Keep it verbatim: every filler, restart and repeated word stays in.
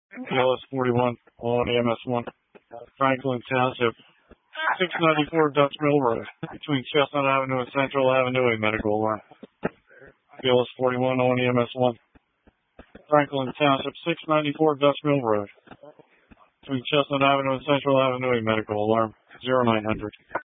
P L S forty-one on E M S one, Franklin Township, six ninety-four Dutch Mill Road, between Chestnut Avenue and Central Avenue, a medical alarm. P L S forty-one on E M S one, Franklin Township, six ninety-four Dutch Mill Road, between Chestnut Avenue and Central Avenue, a medical alarm. zero nine hundred.